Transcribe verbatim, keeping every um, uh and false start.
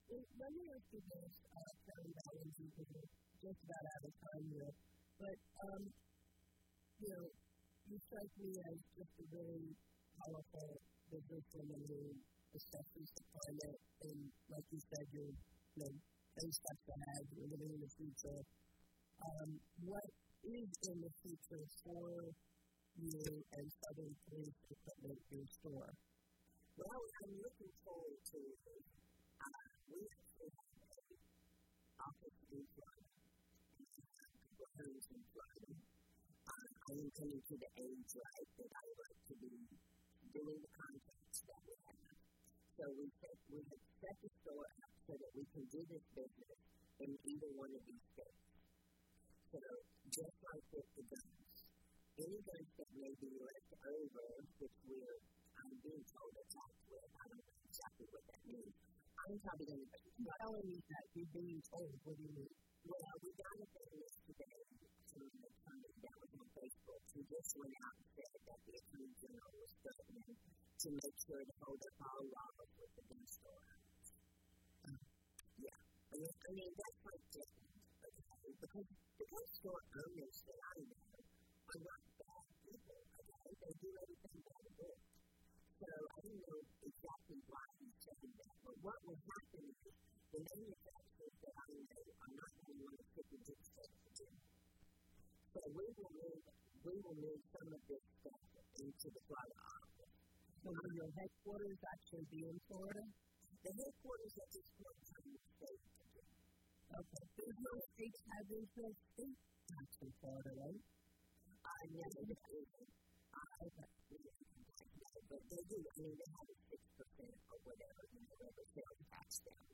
Well, let me ask you this, uh, Karen Ballins, we're just about out of time here, but, um, you know, you strike me as just a really powerful businesswoman who assesses the climate, and like you said, you're, you know, ten steps ahead, you're living in the future. Um, what is in the future for you and Southern Police Equipment, your store? Well, I'm looking forward to it. Uh, we actually have an office in Florida, and we have a couple of homes in Florida. Uh, I am coming to the age, right, that I would like to be doing the contracts that we have. So we set, we have set the store up so that we can do this business in either one of these states. So just like with the guns, any guns that may be left over, which we're, I'm being told are taxed with, I don't know exactly what that means. I'm probably going to be telling you that you're being told. What do you mean? Well, we got a thing yesterday from an attorney that was on Facebook who just went out and said that the Attorney General was threatening to make sure to hold up all laws with the gun store. Uh, yeah. I mean, I mean, that's like different, okay? Because the gun store owners that I know are not bad people, okay? They do everything by the book. So I don't know exactly why he's saying that, but what will happen is the manufacturers that I know are not going to want to stick with this stuff again. So we will move, we will move some of this stuff into the Florida office. So will your headquarters actually be in Florida? The headquarters at this point in time is state. Okay. There's no states have their state tax in Florida, right? I know there isn't. Uh, okay. But they do. I mean, they have a six percent or whatever, you know, whatever sales tax down.